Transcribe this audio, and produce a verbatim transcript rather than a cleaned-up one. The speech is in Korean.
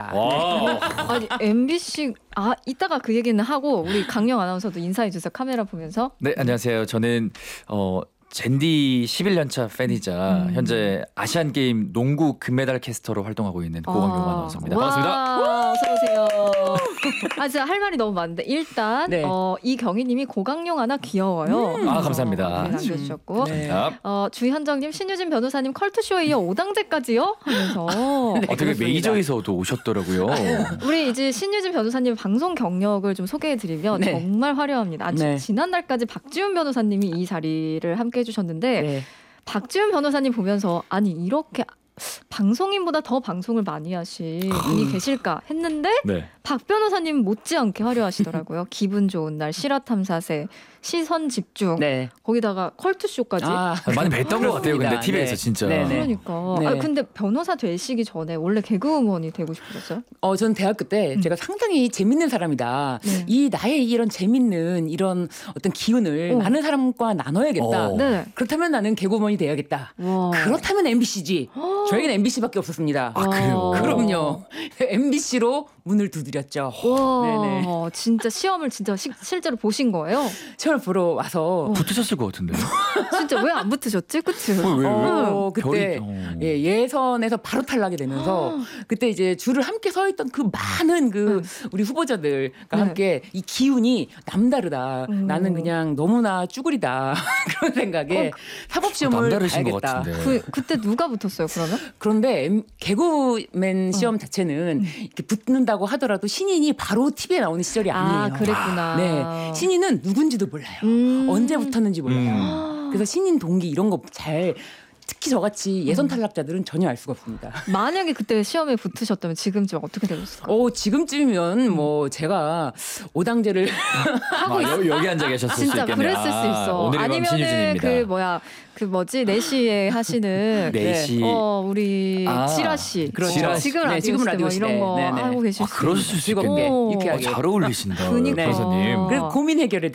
와. 아니 엠비씨 아 이따가 그 얘기는 하고 우리 강영 아나운서도 인사해 주세요. 카메라 보면서. 네, 안녕하세요. 저는 어 젠디 십일 년차 팬이자 음. 현재 아시안 게임 농구 금메달 캐스터로 활동하고 있는 고광용 아. 아나운서입니다. 반갑습니다. 어서 오세요. 아 진짜 할 말이 너무 많은데 일단 네. 어, 이경희님이 고광용 아나 귀여워요. 음. 아 감사합니다. 네, 남겨주셨고 네. 어, 주현정님 신유진 변호사님 컬투쇼에 이어 오당제까지요 하면서 네, 어, 되게 메이저에서도 오셨더라고요. 우리 이제 신유진 변호사님 방송 경력을 좀 소개해드리면 네. 정말 화려합니다. 아주 네. 지난달까지 박지훈 변호사님이 이 자리를 함께 해주셨는데 네. 박지훈 변호사님 보면서 아니 이렇게 방송인보다 더 방송을 많이 하신 분이 계실까 했는데 네. 박 변호사님 못지않게 화려하시더라고요. 기분 좋은 날, 실화탐사세, 시선 집중, 네. 거기다가 컬투쇼까지. 아, 많이 뵀던 것 같아요. 근데 티비에서 네. 진짜. 네. 그러니까. 네. 아, 근데 변호사 되시기 전에 원래 개그우먼이 되고 싶으셨어요? 어, 저는 대학교 때 음. 제가 상당히 재밌는 사람이다. 네. 이 나의 이런 재밌는 이런 어떤 기운을 오. 많은 사람과 나눠야겠다. 네. 그렇다면 나는 개그우먼이 돼야겠다. 와. 그렇다면 엠비씨지. 오. 저에게는 엠비씨밖에 없었습니다. 아, 그래요? 그럼요. 엠비씨로 문을 두드렸죠. 와, 네네. 진짜 시험을 진짜 시, 실제로 보신 거예요? 시험을 보러 와서 어. 붙으셨을 것 같은데. 진짜 왜 안 붙으셨지? 그치? 어, 왜, 왜? 어, 그때 예, 예선에서 바로 탈락이 되면서 그때 이제 줄을 함께 서 있던 그 많은 그 우리 후보자들과 네. 함께 이 기운이 남다르다. 음. 나는 그냥 너무나 쭈구리다. 그런 생각에 어, 사법시험을 봐야겠다. 그, 그때 누가 붙었어요 그러면? 그런데 개그맨 시험 어. 자체는 이렇게 붙는다고 하더라도 신인이 바로 티비에 나오는 시절이 아니에요. 아, 그랬구나. 네, 신인은 누군지도 몰라요. 음. 언제 붙었는지 몰라요. 음. 그래서 신인 동기 이런 거 잘 특히 저같이 예선 탈락자들은 전혀 알 수가 없습니다. 만약에 그때 시험에 붙으셨다면 지금쯤 어떻게 되셨을까요? 어, 지금쯤이면 뭐 제가 오당제를 하고 아, 여, 여기 앉아 계셨을 수 있겠네요. 진짜 그랬을 수 있어. 오늘의 밤 신유진입니다. 그 뭐야 그 뭐지 네 시에 하시는 네 시 어 우리 아, 지라 씨 그렇죠. 지금 네, 지금 라디오 뭐 이런 거 네네. 하고 계실 아, 수 그러실 수 있겠네. 유쾌하게 잘 어울리신다. 그러니까. 변호사님. 그래서 고민 해결에